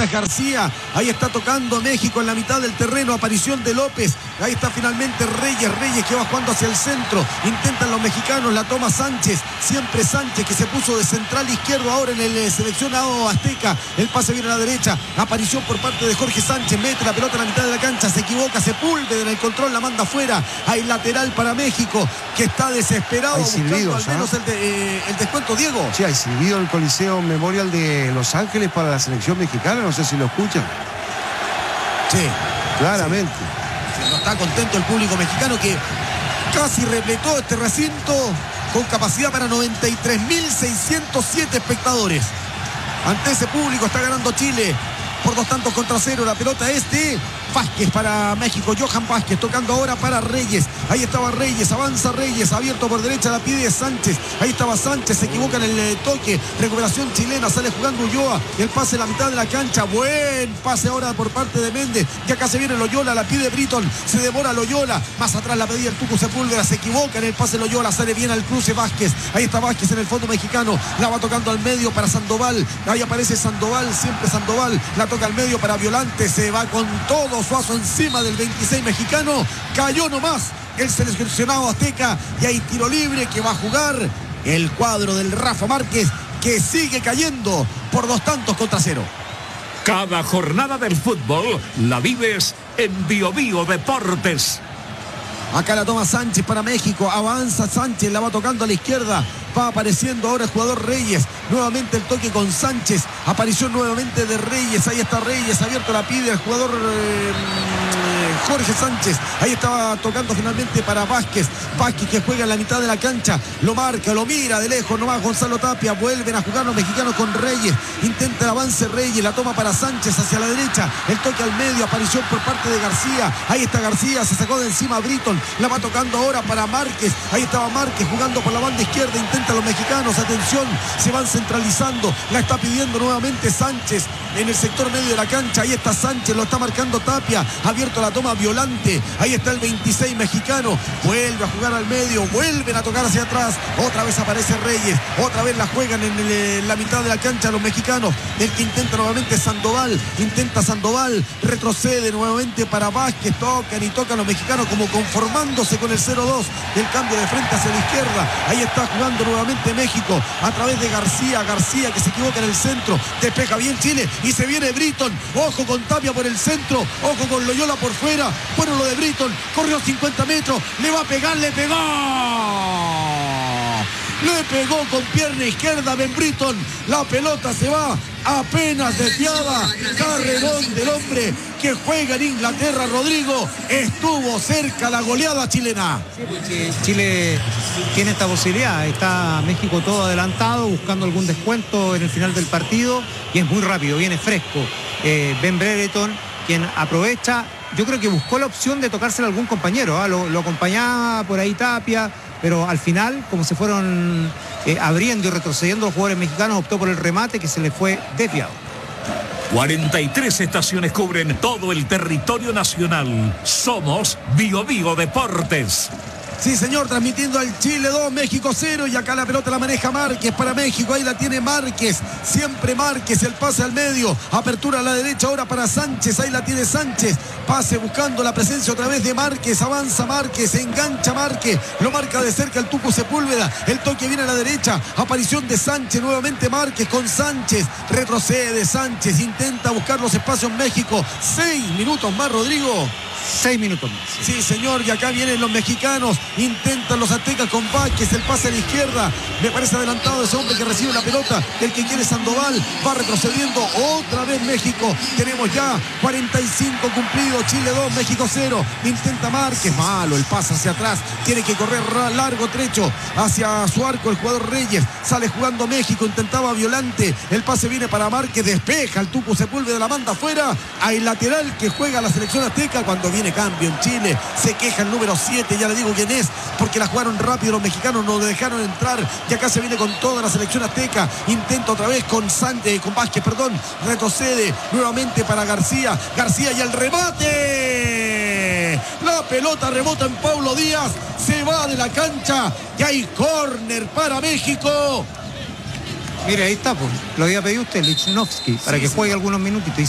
Matías García. Ahí está tocando México en la mitad del terreno. Aparición de López. Ahí está finalmente Reyes que va jugando hacia el centro. Intentan los mexicanos, la toma Sánchez. Siempre Sánchez, que se puso de central izquierdo ahora en el seleccionado azteca. El pase viene a la derecha. Aparición por parte de Jorge Sánchez. Mete la pelota en la mitad de la cancha. Se equivoca, Sepúlveda en el control, la manda afuera. Hay lateral para México, que está desesperado. Hay buscando silbidos, al menos el descuento, Diego. Sí, hay silbido en el Coliseo Memorial de Los Ángeles para la selección mexicana. No sé si lo escuchan. Sí, claramente. Sí, no está contento el público mexicano, que casi repletó este recinto con capacidad para 93.607 espectadores. Ante ese público está ganando Chile por 2-0. La pelota es de Vázquez para México. Johan Vázquez tocando ahora para Reyes. Ahí estaba Reyes, avanza Reyes, abierto por derecha, la pide Sánchez. Ahí estaba Sánchez, se equivoca en el toque. Recuperación chilena, sale jugando Ulloa. El pase en la mitad de la cancha. Buen pase ahora por parte de Méndez. Y acá se viene Loyola, la pide Britton. Se demora Loyola. Más atrás la pedía el Tucu Sepúlveda. Se equivoca en el pase Loyola. Sale bien al cruce Vázquez. Ahí está Vázquez en el fondo mexicano. La va tocando al medio para Sandoval. Ahí aparece Sandoval, siempre Sandoval. La toca al medio para Violante. Se va con todo Suazo encima del 26 mexicano. Cayó nomás el seleccionado azteca. Y hay tiro libre que va a jugar el cuadro del Rafa Márquez, que sigue cayendo por 2-0. Cada jornada del fútbol la vives en Bio Bio Deportes. Acá la toma Sánchez para México. Avanza Sánchez, la va tocando a la izquierda. Va apareciendo ahora el jugador Reyes. Nuevamente el toque con Sánchez. Aparición nuevamente de Reyes. Ahí está Reyes, abierto, la pide el jugador Jorge Sánchez. Ahí estaba tocando finalmente para Vázquez. Vázquez, que juega en la mitad de la cancha. Lo marca, lo mira de lejos nomás Gonzalo Tapia. Vuelven a jugar los mexicanos con Reyes. Intenta el avance Reyes. La toma para Sánchez hacia la derecha. El toque al medio. Aparición por parte de García. Ahí está García. Se sacó de encima a Britton. La va tocando ahora para Márquez. Ahí estaba Márquez jugando por la banda izquierda. Intenta los mexicanos. Atención. Se van centralizando. La está pidiendo nuevamente Sánchez en el sector medio de la cancha. Ahí está Sánchez. Lo está marcando Tapia. Abierto la toma Violante. Ahí está el 26 mexicano. Vuelve a jugar al medio. Vuelven a tocar hacia atrás. Otra vez aparece Reyes. Otra vez la juegan en la mitad de la cancha los mexicanos. El que intenta nuevamente Sandoval. Intenta Sandoval. Retrocede nuevamente para Vázquez. Tocan y tocan los mexicanos como conformándose con el 0-2. El cambio de frente hacia la izquierda. Ahí está jugando nuevamente México a través de García. García, que se equivoca en el centro. Despeja bien Chile. Y se viene Britton. Ojo con Tapia por el centro. Ojo con Loyola por fuera. Bueno, lo de Britton. Corrió 50 metros. Le va a pegar. Le pegó. Le pegó con pierna izquierda Ben Britton. La pelota se va apenas desviada. Carrerón del hombre que juega en Inglaterra, Rodrigo. Estuvo cerca la goleada chilena. Sí, porque Chile tiene esta posibilidad. Está México todo adelantado, buscando algún descuento en el final del partido. Y es muy rápido, viene fresco. Ben Brereton, quien aprovecha. Yo creo que buscó la opción de tocársela a algún compañero. Lo acompañaba por ahí Tapia. Pero al final, como se fueron abriendo y retrocediendo los jugadores mexicanos, optó por el remate, que se le fue desviado. 43 estaciones cubren todo el territorio nacional. Somos Bio Bio Deportes. Sí, señor, transmitiendo al Chile 2, México 0, y acá la pelota la maneja Márquez para México. Ahí la tiene Márquez, siempre Márquez, el pase al medio, apertura a la derecha ahora para Sánchez. Ahí la tiene Sánchez, pase buscando la presencia otra vez de Márquez. Avanza Márquez, engancha Márquez, lo marca de cerca el Tucu Sepúlveda. El toque viene a la derecha, aparición de Sánchez, nuevamente Márquez con Sánchez. Retrocede Sánchez, intenta buscar los espacios México. 6 minutos más, Rodrigo. 6 minutos más. Sí, señor, y acá vienen los mexicanos. Intentan los aztecas con Vázquez, el pase a la izquierda. Me parece adelantado ese hombre que recibe la pelota. El que quiere Sandoval. Va retrocediendo otra vez México. Tenemos ya 45 cumplidos. Chile 2, México 0. Intenta Márquez. Malo el pase hacia atrás. Tiene que correr largo trecho hacia su arco el jugador Reyes. Sale jugando México. Intentaba Violante. El pase viene para Márquez. Despeja el Tucu Sepúlveda, la manda afuera. Hay lateral que juega la selección azteca cuando viene cambio en Chile. Se queja el número 7, ya le digo quién es, porque la jugaron rápido los mexicanos, no le dejaron entrar. Y acá se viene con toda la selección azteca. Intenta otra vez con Vázquez, retrocede nuevamente para García. García y el remate. La pelota rebota en Paulo Díaz, se va de la cancha y hay córner para México. Mire, ahí está, pues. Lo había pedido usted, Lichnowsky, para que juegue algunos minutitos.